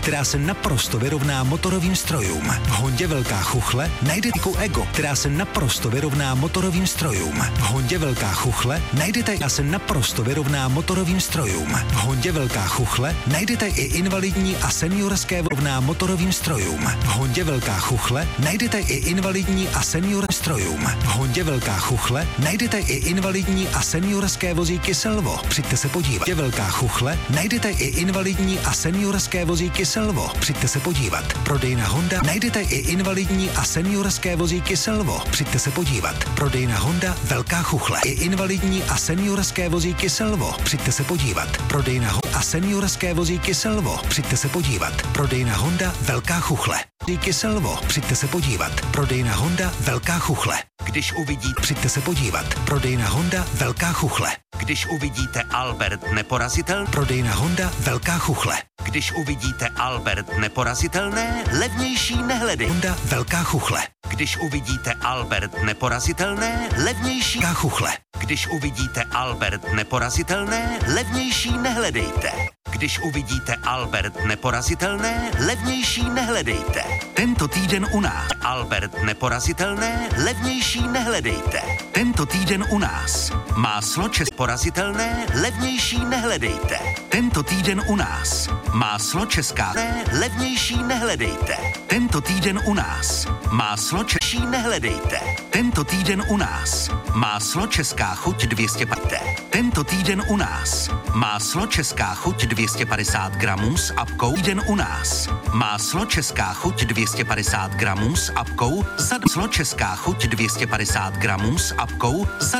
která se naprosto vyrovná motorovým strojům. V Hondě Velká chuchle najdete Ego, která se naprosto vyrovná motorovým strojům. V Hondě Velká chuchle najdete a se naprosto vyrovná motorovým strojům. V Hondě Velká chuchle najdete i invalidní a seniorské vyrovná motorovým strojům. V Hondě Velká chuchle najdete i invalidní a senior strojům. V Hondě Velká chuchle najdete i invalidní a seniorské vozíky Selvo. Přijďte se podívat. V Hondě Velká chuchle najdete i invalidní a seniorské vozíky Selvo. Přijďte se podívat. Prodejna Honda najdete i invalidní a seniorské vozíky Selvo. Přijďte se podívat. Prodejna Honda Velká chuchle. I invalidní a seniorské vozíky Selvo. Přijďte se podívat. Prodejna Honda a seniorské vozíky Selvo. Přijďte se podívat. Prodejna Honda Velká chuchle. Vozíky Selvo. Přijďte se podívat. Prodejna Honda Velká chuchle. Když uvidíte, přijďte se podívat. Prodejna Honda Velká chuchle. Když uvidíte Albert neporazitelný. Prodejna Honda Velká chuchle. Když uvidíte Albert neporazitelné, levnější nehledej. Honda Velká chuchle. Když uvidíte Albert neporazitelné, levnější chuchle. Když uvidíte Albert neporazitelné, levnější nehledejte. Když uvidíte Albert neporazitelné, levnější nehledejte. Tento týden u nás. Albert neporazitelné, levnější nehledejte. Tento týden u nás. Máslo porazitelné, levnější nehledejte. Tento týden u nás. Máslo česká, levnější nehledejte. Tento týden u nás. Máslo český nehledejte. Tento týden u nás. Máslo česká chuť 250. Tento týden u nás. Máslo česká chuť 250 gramů s apkou. Týden u nás. Máslo česká chuť 250 gramů s apkou. Máslo česká chuť 250 gramů s apkou za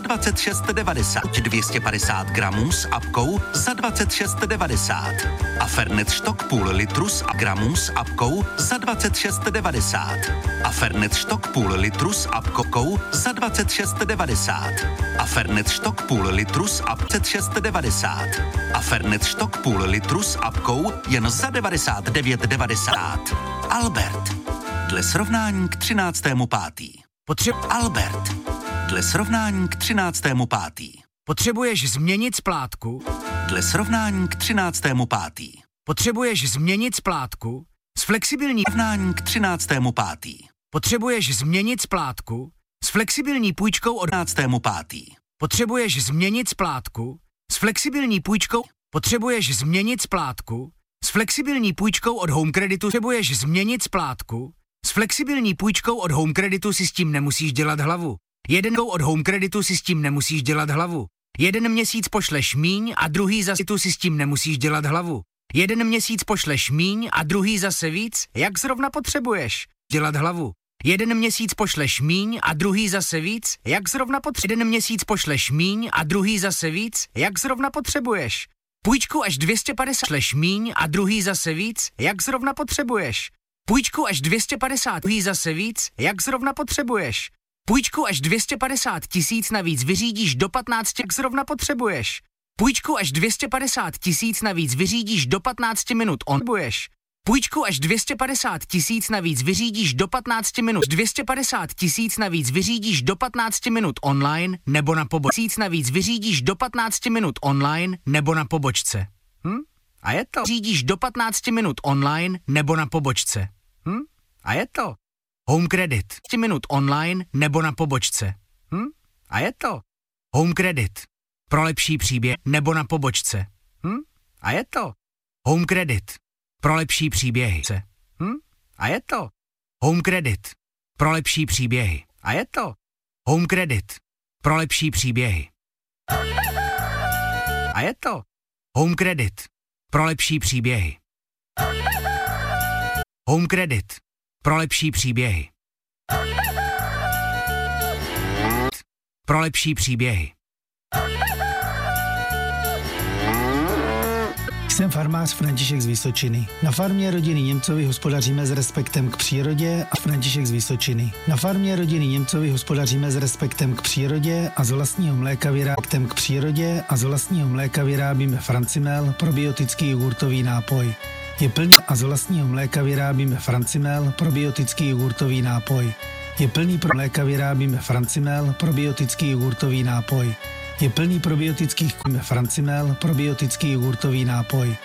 26,90. 250 gramů s apkou za 26,90. A Fernet Štok půl litru s gramů s apkou za 26,90. A Fernet Štok půl litru s apkou za 26,90. A Fernet Štok půl litru s 26,90. A Fernet Štok půl litru s apkou jen za 99,90. Albert. Dle srovnání k 13.5. Albert. Dle srovnání k 13.5. Potřebuješ změnit splátku? Dle srovnání k 13.5. Potřebuješ změnit splátku? S flexibilní srovnání k 13.5. Potřebuješ změnit splátku? S flexibilní půjčkou od 15.5. Potřebuješ změnit splátku? S flexibilní půjčkou? Potřebuješ změnit splátku? S flexibilní půjčkou od Home Creditu? Potřebuješ změnit splátku? S flexibilní půjčkou od Home Creditu si s tím nemusíš dělat hlavu. Jedenkou od Home Creditu si s tím nemusíš dělat hlavu. Jeden měsíc pošleš míň a druhý zase tu si s tím nemusíš dělat hlavu. Jeden měsíc pošleš míň a druhý zase víc, jak zrovna potřebuješ dělat hlavu. Jeden měsíc pošleš míň a druhý zase víc, jak zrovna potřebuješ. Jeden měsíc pošleš míň a druhý zase víc, jak zrovna potřebuješ. Půjčku až 250 pošleš míň a druhý zase víc, jak zrovna potřebuješ. Půjčku až 250 druhý zase víc, jak zrovna potřebuješ. Půjčku až 250 000 navíc vyřídíš do 15, jak zrovna potřebuješ. Půjčku až 250 000 navíc vyřídíš do 15 minut onbuješ. Půjčku až 250 000 navíc vyřídíš do 15 minut. 250 000 navíc vyřídíš do 15 minut online nebo na pobočce. Navíc vyřídíš do 15 minut online nebo na pobočce. A je to. Vyřídíš do 15 minut online nebo na pobočce. A je to. Home Credit. 15 minut online nebo na pobočce. A je to. Home Credit. Pro lepší příběh nebo na pobočce. A je to. Home Credit. Pro lepší příběhy. A je to. Home Credit. Pro lepší příběhy. A je to. Home Credit. Pro lepší příběhy. A je to. Home Credit. Pro lepší příběhy. Home Credit. Pro lepší příběhy. Pro lepší příběhy. Jsem farmář František z Vysočiny. Na farmě rodiny Němcovi hospodaříme s respektem k přírodě a František z Vysočiny. Na farmě rodiny Němcovi hospodaříme s respektem k přírodě a z vlastního mléka vyrábíme Francimel, probiotický jogurtový nápoj. Je plný a z vlastního mléka vyrábíme Francimel, probiotický jogurtový nápoj. Je plný mléka vyrábíme Francimel, probiotický jogurtový nápoj. Je plný probiotických Francimel, probiotický jogurtový nápoj.